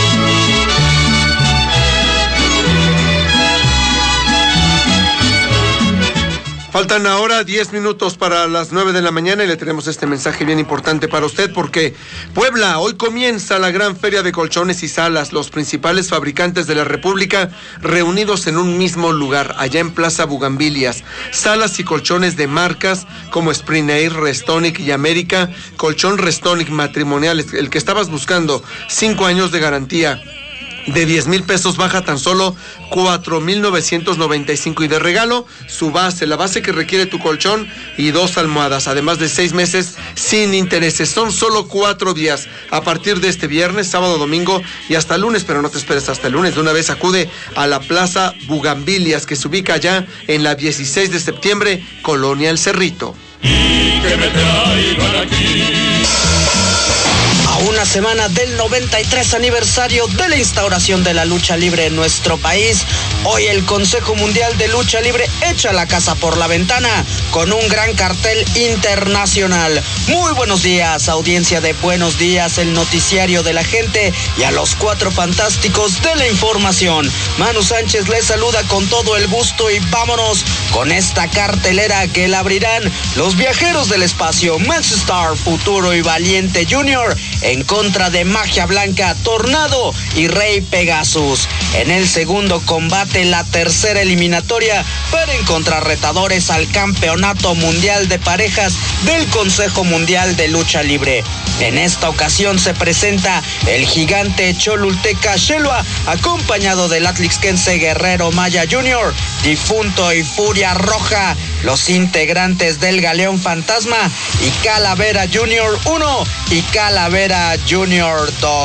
Faltan ahora 10 minutos para las 9 de la mañana, y le tenemos este mensaje bien importante para usted, porque Puebla, hoy comienza la gran feria de colchones y salas, los principales fabricantes de la República reunidos en un mismo lugar, allá en Plaza Bugambilias. Salas y colchones de marcas como Spring Air, Restonic y América. Colchón Restonic matrimonial, el que estabas buscando, 5 años de garantía. De 10,000 pesos baja tan solo 4,995, y de regalo su base, la base que requiere tu colchón, y 2 almohadas, además de 6 meses sin intereses. Son solo 4 días, a partir de este viernes, sábado, domingo y hasta lunes, pero no te esperes hasta el lunes. De una vez acude a la Plaza Bugambilias, que se ubica allá en la 16 de septiembre, Colonia El Cerrito. Y que me traigan aquí. A una semana del 93 aniversario de la instauración de la lucha libre en nuestro país, hoy el Consejo Mundial de Lucha Libre echa la casa por la ventana con un gran cartel internacional. Muy buenos días, audiencia de Buenos Días, el noticiario de la gente, y a los 4 fantásticos de la información. Manu Sánchez les saluda con todo el gusto, y vámonos con esta cartelera que la abrirán los viajeros del espacio, Max Star, Futuro y Valiente Jr., en contra de Magia Blanca, Tornado y Rey Pegasus. En el segundo combate, la tercera eliminatoria para encontrar retadores al Campeonato Mundial de Parejas del Consejo Mundial de Lucha Libre. En esta ocasión se presenta el gigante cholulteca Shelua, acompañado del atlixquense Guerrero Maya Jr., Difunto y Furia Roja, los integrantes del Galeón Fantasma, y Calavera Jr. 1 y Calavera Jr. 2.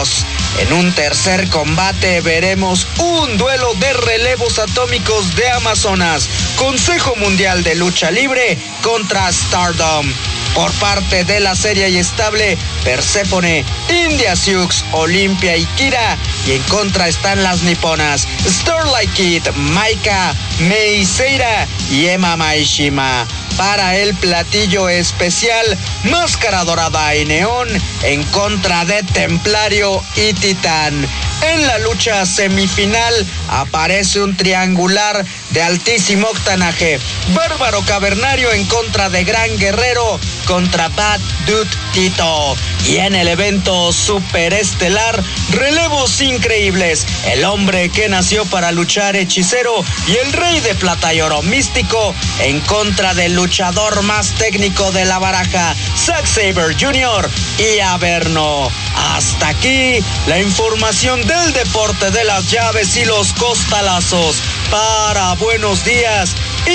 En un tercer combate veremos un duelo de relevos atómicos de Amazonas, Consejo Mundial de Lucha Libre contra Stardom. Por parte de la seria y estable Perséfone, India Sioux, Olimpia y Kira, y en contra están las niponas Starlight Kid, Maika, Mei Seira y Emma Maishima. Para el platillo especial, Máscara Dorada y Neón en contra de Templario y Titán. En la lucha semifinal aparece un triangular de altísimo octanaje. Bárbaro Cavernario en contra de Gran Guerrero contra Bad Dude Tito. Y en el evento superestelar, relevos increíbles. El hombre que nació para luchar, Hechicero, y el Rey de Plata y Oro, Místico, en contra del luchador más técnico de la baraja, Zack Sabre Jr. y Averno. Hasta aquí la información del deporte de las llaves y los costalazos. Para Buenos Días,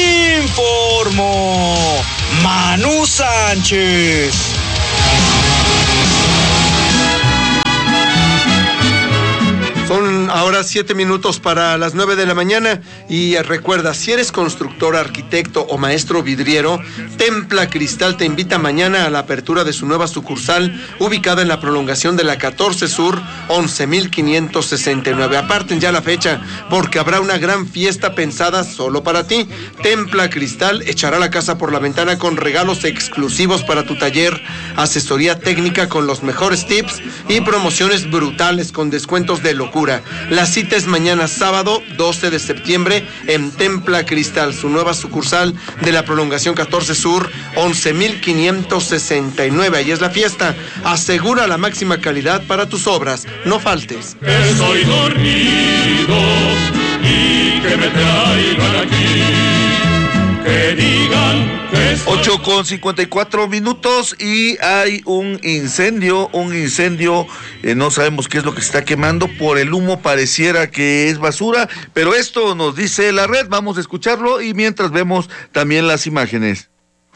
informó Manu Sánchez. Son ahora 7 minutos para las 9 de la mañana y recuerda, si eres constructor, arquitecto o maestro vidriero, Templa Cristal te invita mañana a la apertura de su nueva sucursal ubicada en la prolongación de la 14 Sur, 11.569. Aparten ya la fecha porque habrá una gran fiesta pensada solo para ti. Templa Cristal echará la casa por la ventana con regalos exclusivos para tu taller, asesoría técnica con los mejores tips y promociones brutales con descuentos de locura. La cita es mañana sábado 12 de septiembre en Templa Cristal, su nueva sucursal de la prolongación 14 Sur, 11.569. Ahí es la fiesta. Asegura la máxima calidad para tus obras. No faltes. Estoy dormido y que me traigan aquí. Que digan que 8:54 y hay un incendio, no sabemos qué es lo que se está quemando, por el humo pareciera que es basura, pero esto nos dice la red, vamos a escucharlo y mientras vemos también las imágenes.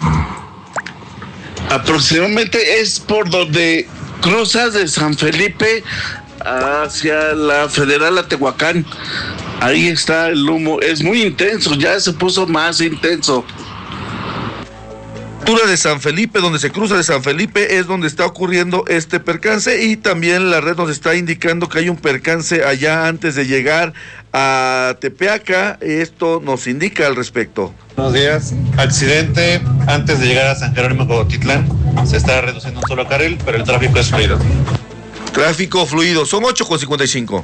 Aproximadamente es por donde cruzas de San Felipe hacia la Federal Atehuacán. Ahí está el humo, es muy intenso, ya se puso más intenso. De San Felipe, donde se cruza de San Felipe, es donde está ocurriendo este percance y también la red nos está indicando que hay un percance allá antes de llegar a Tepeaca. Esto nos indica al respecto. Buenos días. Accidente antes de llegar a San Jerónimo Cotitlán. Se está reduciendo un solo carril, pero el tráfico es fluido. Tráfico fluido. Son 8:55.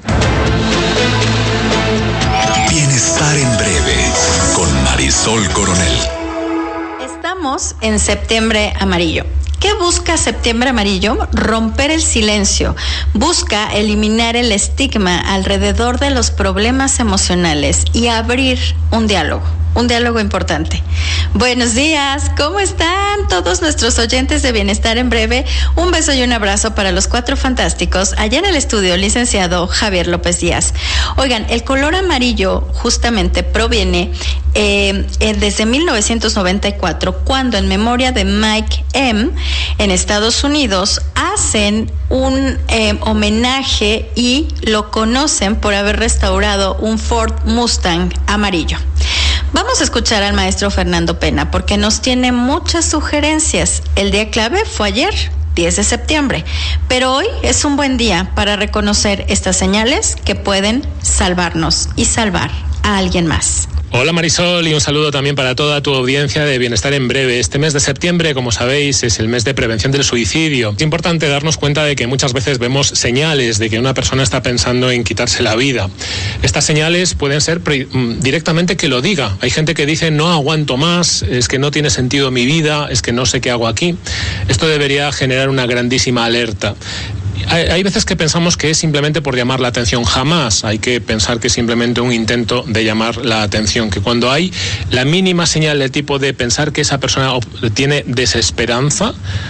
Bienestar en breve con Marisol Coronel. Estamos en Septiembre Amarillo. ¿Qué busca Septiembre Amarillo? Romper el silencio. Busca eliminar el estigma alrededor de los problemas emocionales y abrir un diálogo importante. Buenos días, ¿cómo están todos nuestros oyentes de Bienestar en Breve? Un beso y un abrazo para los 4 fantásticos. Allá en el estudio, licenciado Javier López Díaz. Oigan, el color amarillo justamente proviene desde 1994, cuando en memoria de Mike M. en Estados Unidos hacen un homenaje y lo conocen por haber restaurado un Ford Mustang amarillo. Vamos a escuchar al maestro Fernando Pena porque nos tiene muchas sugerencias. El día clave fue ayer, 10 de septiembre, pero hoy es un buen día para reconocer estas señales que pueden salvarnos y salvar a alguien más. Hola Marisol, y un saludo también para toda tu audiencia de Bienestar en Breve. Este mes de septiembre, como sabéis, es el mes de prevención del suicidio. Es importante darnos cuenta de que muchas veces vemos señales de que una persona está pensando en quitarse la vida. Estas señales pueden ser directamente que lo diga. Hay gente que dice no aguanto más, es que no tiene sentido mi vida, es que no sé qué hago aquí. Esto debería generar una grandísima alerta. Hay veces que pensamos que es simplemente por llamar la atención. Jamás hay que pensar que es simplemente un intento de llamar la atención, que cuando hay la mínima señal de tipo de pensar que esa persona tiene desesperanza,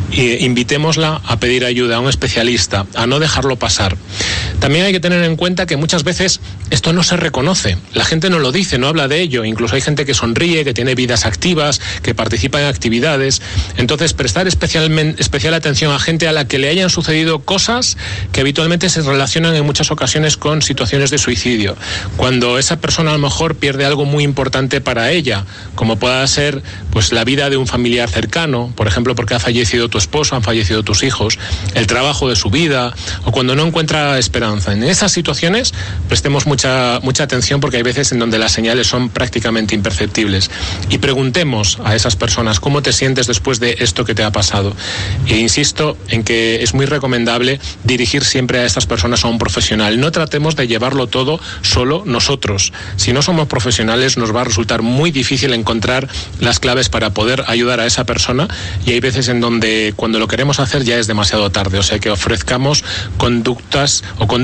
invitémosla a pedir ayuda a un especialista, a no dejarlo pasar. También hay que tener en cuenta que muchas veces esto no se reconoce, la gente no lo dice, no habla de ello, incluso hay gente que sonríe, que tiene vidas activas, que participa en actividades. Entonces, prestar especial atención a gente a la que le hayan sucedido cosas que habitualmente se relacionan en muchas ocasiones con situaciones de suicidio, cuando esa persona a lo mejor pierde algo muy importante para ella, como pueda ser pues la vida de un familiar cercano, por ejemplo porque ha fallecido tu esposo, han fallecido tus hijos, el trabajo de su vida, o cuando no encuentra esperanza. En esas situaciones prestemos mucha atención, porque hay veces en donde las señales son prácticamente imperceptibles, y preguntemos a esas personas cómo te sientes después de esto que te ha pasado. E insisto en que es muy recomendable dirigir siempre a estas personas a un profesional. No tratemos de llevarlo todo solo nosotros. Si no somos profesionales, nos va a resultar muy difícil encontrar las claves para poder ayudar a esa persona, y hay veces en donde cuando lo queremos hacer ya es demasiado tarde. O sea, que ofrezcamos conductos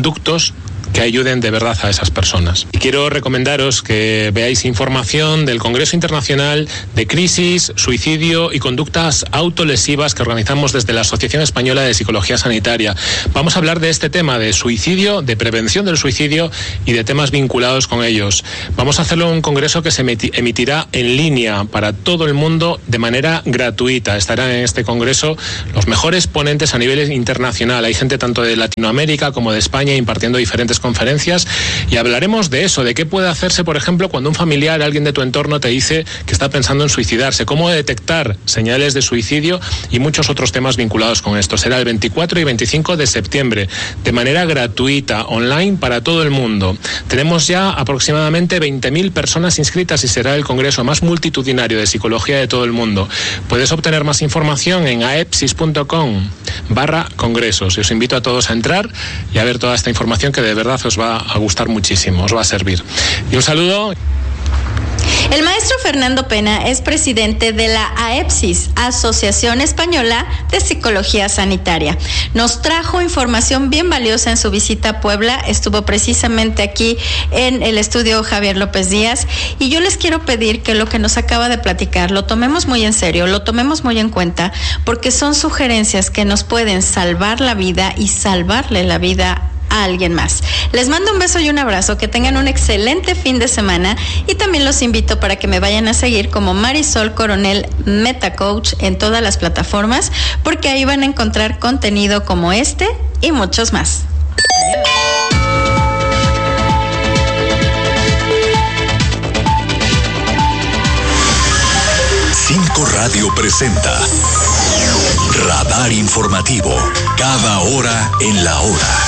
que ayuden de verdad a esas personas. Y quiero recomendaros que veáis información del Congreso Internacional de Crisis, Suicidio y Conductas Autolesivas que organizamos desde la Asociación Española de Psicología Sanitaria. Vamos a hablar de este tema de suicidio, de prevención del suicidio y de temas vinculados con ellos. Vamos a hacerlo en un congreso que se emitirá en línea para todo el mundo de manera gratuita. Estarán en este congreso los mejores ponentes a nivel internacional. Hay gente tanto de Latinoamérica como de España impartiendo diferentes conferencias, y hablaremos de eso, de qué puede hacerse, por ejemplo, cuando un familiar, alguien de tu entorno te dice que está pensando en suicidarse, cómo detectar señales de suicidio y muchos otros temas vinculados con esto. Será el 24 y 25 de septiembre, de manera gratuita, online para todo el mundo. Tenemos ya aproximadamente 20.000 personas inscritas y será el congreso más multitudinario de psicología de todo el mundo. Puedes obtener más información en aepsis.com/congresos. Y os invito a todos a entrar y a ver toda esta información, que de verdad os va a gustar muchísimo, os va a servir. Y un saludo. El maestro Fernando Pena es presidente de la AEPSIS, Asociación Española de Psicología Sanitaria. Nos trajo información bien valiosa en su visita a Puebla. Estuvo precisamente aquí en el estudio Javier López Díaz, y yo les quiero pedir que lo que nos acaba de platicar lo tomemos muy en serio, lo tomemos muy en cuenta, porque son sugerencias que nos pueden salvar la vida y salvarle la vida a alguien más. Les mando un beso y un abrazo, que tengan un excelente fin de semana, y también los invito para que me vayan a seguir como Marisol Coronel Metacoach en todas las plataformas, porque ahí van a encontrar contenido como este y muchos más. 5 Radio presenta Radar Informativo, cada hora en la hora.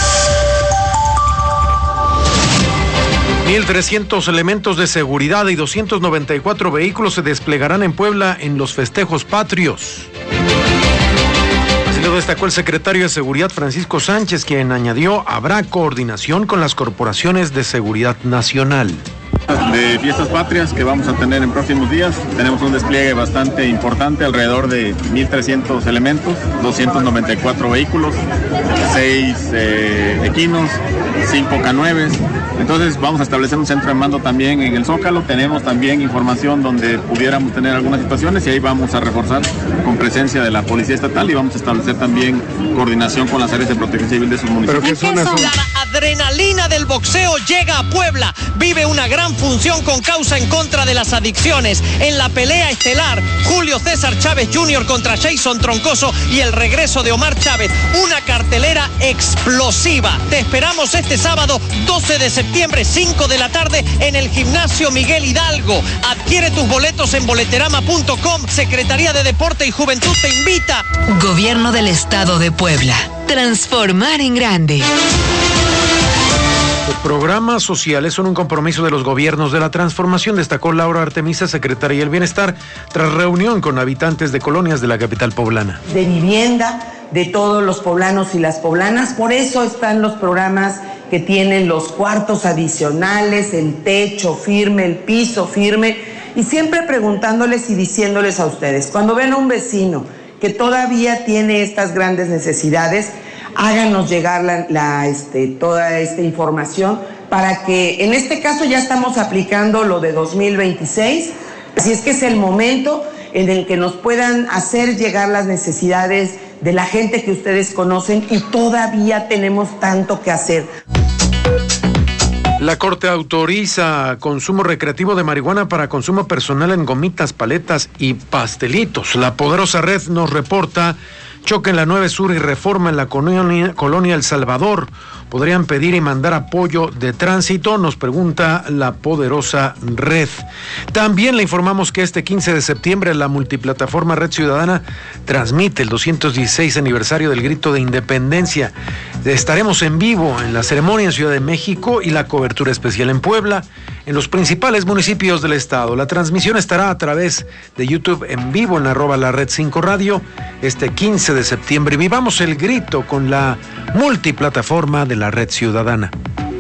1,300 elementos de seguridad y 294 vehículos se desplegarán en Puebla en los festejos patrios. Así lo destacó el secretario de Seguridad, Francisco Sánchez, quien añadió: habrá coordinación con las corporaciones de seguridad nacional. De fiestas patrias que vamos a tener en próximos días, tenemos un despliegue bastante importante, alrededor de 1,300 elementos, 294 vehículos, 6 equinos, 5 K9. Entonces vamos a establecer un centro de mando también en el Zócalo. Tenemos también información donde pudiéramos tener algunas situaciones, y ahí vamos a reforzar con presencia de la Policía Estatal, y vamos a establecer también coordinación con las áreas de protección civil de sus municipios. La adrenalina del boxeo llega a Puebla. Vive una gran función con causa en contra de las adicciones. En la pelea estelar, Julio César Chávez Jr. contra Jason Troncoso y el regreso de Omar Chávez. Una cartelera explosiva. Te esperamos este sábado 12 de septiembre, 5 de la tarde, en el Gimnasio Miguel Hidalgo. Adquiere tus boletos en boleterama.com. Secretaría de Deporte y Juventud te invita. Gobierno del Estado de Puebla. Transformar en grande. Los programas sociales son un compromiso de los gobiernos de la transformación, destacó Laura Artemisa, secretaria del Bienestar, tras reunión con habitantes de colonias de la capital poblana. De vivienda de todos los poblanos y las poblanas, por eso están los programas que tienen los cuartos adicionales, el techo firme, el piso firme, y siempre preguntándoles y diciéndoles a ustedes, cuando ven a un vecino que todavía tiene estas grandes necesidades, háganos llegar toda esta información para que, en este caso ya estamos aplicando lo de 2026, así es que es el momento en el que nos puedan hacer llegar las necesidades de la gente que ustedes conocen y todavía tenemos tanto que hacer. La Corte autoriza consumo recreativo de marihuana para consumo personal en gomitas, paletas y pastelitos. La poderosa red nos reporta choque en la 9 Sur y Reforma en la colonia El Salvador. ¿Podrían pedir y mandar apoyo de tránsito? Nos pregunta la poderosa red. También le informamos que este 15 de septiembre la multiplataforma Red Ciudadana transmite el 216 aniversario del Grito de Independencia. Estaremos en vivo en la ceremonia en Ciudad de México y la cobertura especial en Puebla, en los principales municipios del estado. La transmisión estará a través de YouTube en vivo en @lared5 radio este 15 de septiembre. Vivamos el grito con la multiplataforma de la Red Ciudadana.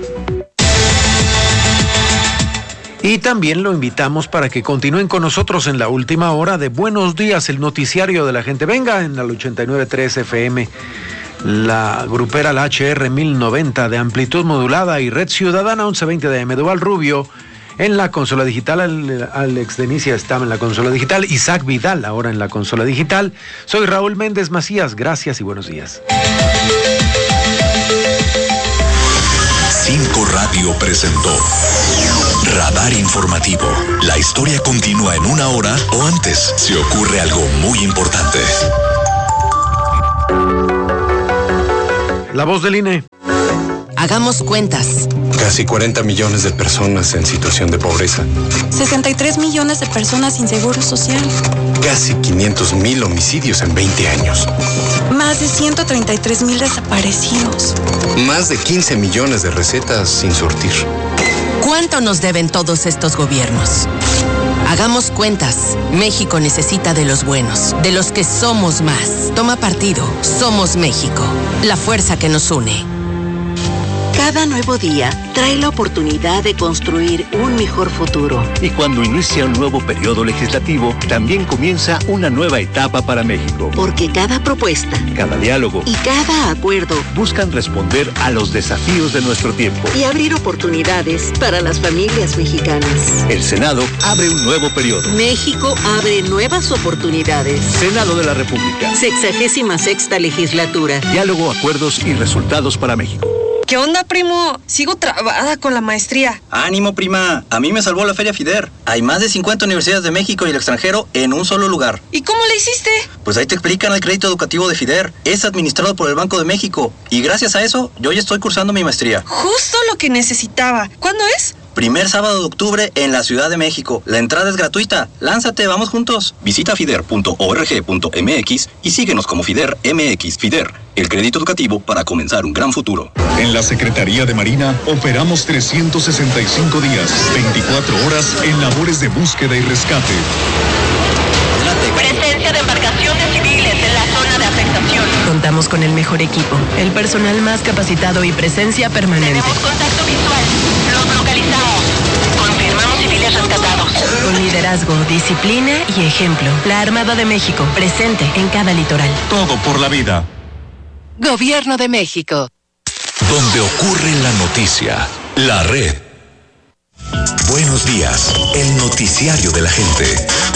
Y también lo invitamos para que continúen con nosotros en la última hora de Buenos Días, el noticiario de la gente. Venga en el 89.3 FM, la grupera, la HR 1090 de amplitud modulada y Red Ciudadana 1120 de AM. Duval Rubio en la consola digital, Alex Denicia estaba en la consola digital, Isaac Vidal ahora en la consola digital. Soy Raúl Méndez Macías, gracias y buenos días. 5 Radio presentó Radar Informativo. La historia continúa en 1 hora o antes si ocurre algo muy importante. La voz del INE. Hagamos cuentas. Casi 40 millones de personas en situación de pobreza. 63 millones de personas sin seguro social. Casi 500,000 homicidios en 20 años. Más de 133,000 desaparecidos. Más de 15 millones de recetas sin surtir. ¿Cuánto nos deben todos estos gobiernos? Hagamos cuentas. México necesita de los buenos, de los que somos más. Toma partido. Somos México. La fuerza que nos une. Cada nuevo día trae la oportunidad de construir un mejor futuro. Y cuando inicia un nuevo periodo legislativo, también comienza una nueva etapa para México. Porque cada propuesta, cada diálogo y cada acuerdo buscan responder a los desafíos de nuestro tiempo y abrir oportunidades para las familias mexicanas. El Senado abre un nuevo periodo. México abre nuevas oportunidades. Senado de la República. 66ª legislatura. Diálogo, acuerdos y resultados para México. ¿Qué onda, primo? Sigo trabada con la maestría. Ánimo, prima. A mí me salvó la Feria FIDER. Hay más de 50 universidades de México y el extranjero en un solo lugar. ¿Y cómo le hiciste? Pues ahí te explican el crédito educativo de FIDER. Es administrado por el Banco de México. Y gracias a eso, yo ya estoy cursando mi maestría. Justo lo que necesitaba. ¿Cuándo es? Primer sábado de octubre en la Ciudad de México. La entrada es gratuita. Lánzate, vamos juntos. Visita fider.org.mx y síguenos como FIDER MX. FIDER, el crédito educativo para comenzar un gran futuro. En la Secretaría de Marina operamos 365 días, 24 horas en labores de búsqueda y rescate. Presencia de embarcaciones civiles en la zona de afectación. Contamos con el mejor equipo, el personal más capacitado y presencia permanente. Tenemos contacto visual. Los localizamos. Confirmamos civiles rescatados. Con liderazgo, disciplina y ejemplo. La Armada de México, presente en cada litoral. Todo por la vida. Gobierno de México. Donde ocurre la noticia, la red. Buenos días, el noticiario de la gente.